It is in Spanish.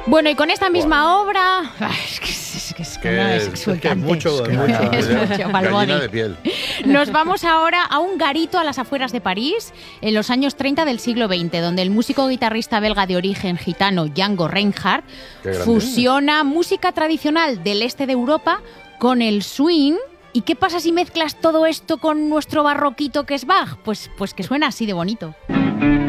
Bueno, y con esta misma obra... Es que mucho, Balboni. de piel. Nos vamos ahora a un garito a las afueras de París, en los años 30 del siglo XX, donde el músico guitarrista belga de origen gitano Django Reinhardt fusiona música tradicional del este de Europa con el swing. ¿Y qué pasa si mezclas todo esto con nuestro barroquito que es Bach? Pues que suena así de bonito.